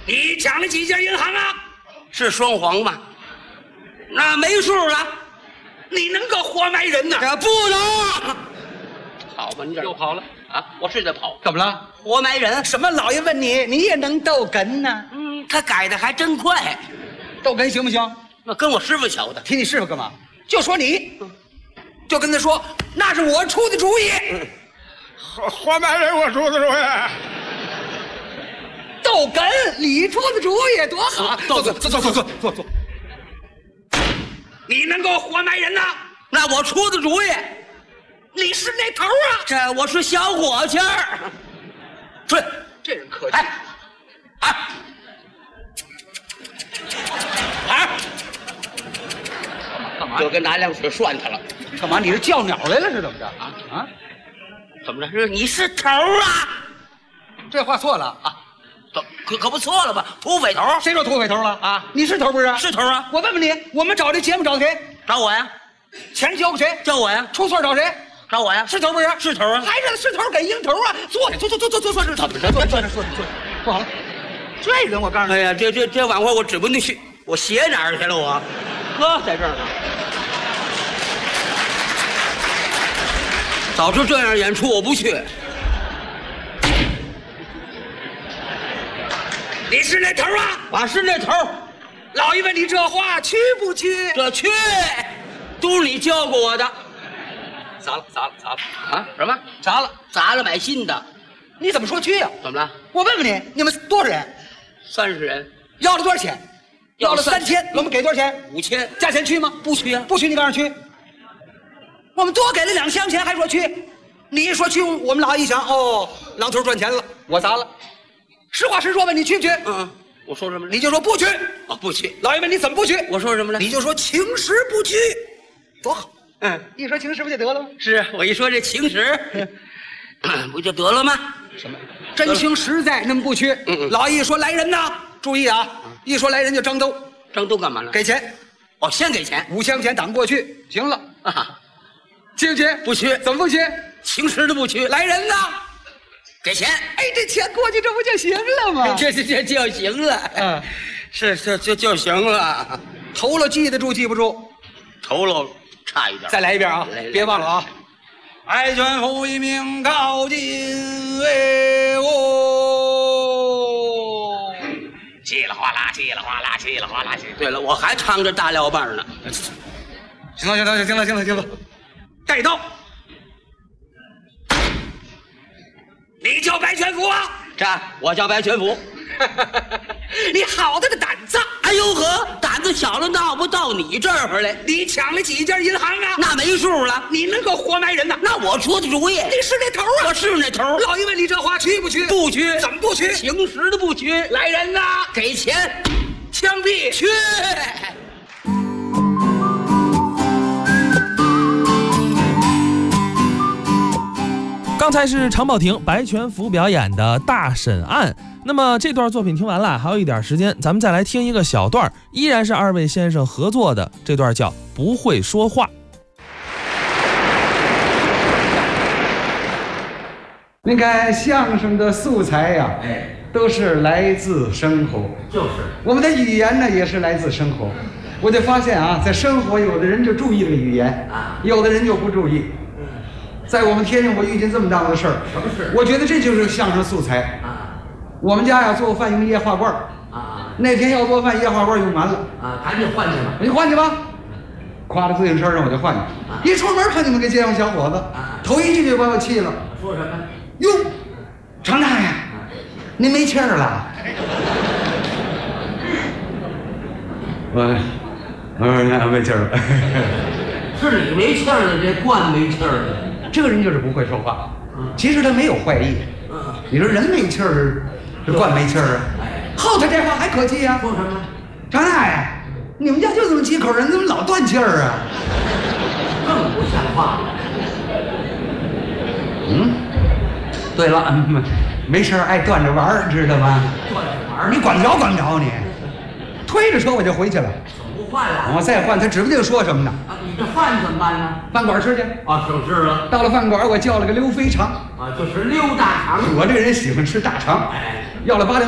你抢了几家银行啊？ 是双簧吗？那没数了。 你能够活埋人呐？ 这不能。好吧，你这又跑了啊？我是在跑。 怎么了？ 活埋人？ 什么？老爷问你，你也能逗哏呢？ 他改的还真快。 逗哏行不行？ 那跟我师傅学的。 提你师傅干嘛？就说你，就跟他说，那是我出的主意。 活埋人我出的主意。 逗哏，你出的主意多好！坐。你能够活埋人呐？ 那我出的主意。 你是那头啊？ 这我是小伙计儿。对， 这人客气。干嘛？ 就跟拿凉水涮他了。 干嘛？你是叫鸟来了是怎么着？啊？ 怎么着？你是头啊？ 这话错了啊！ 可不错了吧？土匪头？ 谁说土匪头了啊？你是头不是？ 是头啊！ 我问问你，我们找这节目找谁？ 找我呀！ 钱交给谁？ 交我呀！ 出错找谁？ 找我呀！ 是头不是？ 是头啊！ 还是头给鹰头啊！坐下，坐，怎么着？坐好了。这人我告诉你， 哎呀，这晚会我指不定去，我鞋哪儿去了我？呵，在这儿呢。早知这样演出我不去。 你是那头啊？ 我是那头。 老爷问你这话去不去？ 这去，都是你教过我的。 砸了啊？什么？砸了买新的。 你怎么说去呀？ 怎么了？ 我问问你，你们多少人 ？30人。 要了多少钱？要了3000。我们给多少钱 ？5000。 价钱去吗？ 不去啊。 不去你告诉去。我们多给了2箱钱还说去？你一说去，我们老一想，哦，狼头赚钱了，我砸了。实话实说吧，你去不去？ 我说什么？ 你就说不去。 不去。 老爷问你怎么不去？ 我说什么呢？ 你就说情实不去，多好。一说情实不就得了吗？ 是我一说这情实，不就得了吗？ 什么？真情实在，那么不去。老爷一说来人呐，注意啊！一说来人就张兜。 张兜干嘛了？ 给钱。 先给钱 ，5箱钱挡过去，行了啊。去不去？ 不去。 怎么不去？ 情实的不去。 来人呐！ 给钱。 哎，这钱过去，这不就行了吗？ 这就行了。是就行了。 头了记得住记不住？ 头了差一点。 再来一遍啊！别忘了啊！ 哀犬负一命告尽为我。 叽里哗啦，叽里哗啦，叽里哗啦。 对了，我还唱着大料棒呢。 行了，带刀。你叫白全福啊？ 我叫白全福。 你好大的胆子！ 哎呦呵，胆子小了闹不到你这儿来。 你抢了几家银行啊？ 那没数了。 你能够活埋人呐？ 那我出的主意。 你是那头啊？ 我是那头。 老爷问你这话去不去？ 不去。 怎么不去？ 情实的不去。 来人呐！ 给钱， 枪毙！ 去。 刚才是常宝霆、白全福表演的大审案。那么这段作品听完了，还有一点时间，咱们再来听一个小段，依然是2位先生合作的，这段叫《不会说话》。 你看相声的素材呀，都是来自生活。 就是我们的语言呢，也是来自生活。我就发现啊，在生活，有的人就注意这个语言有的人就不注意。在我们天津，我遇见这么大的事儿。 什么事？ 我觉得这就是相声素材我们家呀做饭用液化罐那天要做饭液化罐用完了赶紧换去吧。 我就换去吧，挎着自行车上我就换去。一出门看见我个街坊小伙子，头一句就把我气了。 说什么？ 哟，常大爷，您没气儿了？我说没气儿了。 是你没气儿了，这罐没气儿了。 这个人就是不会说话。其实他没有坏意。你说人没气儿，这罐没气儿啊？后头这话还可气呀？ 说什么？ 常大爷，你们家就这么几口人，怎么老断气儿啊？ 更不像话了。 对了，没事爱断着玩儿，知道吗？ 断着玩儿， 你管不着你。推着车我就回去了。 怎么不换了？ 我再换，他指不定说什么呢。 你这饭怎么办呢？ 饭馆吃去。 省事了。 到了饭馆，我叫了个溜肥肠。 就是溜大肠。 我这个人喜欢吃大肠。 哎， 要了8两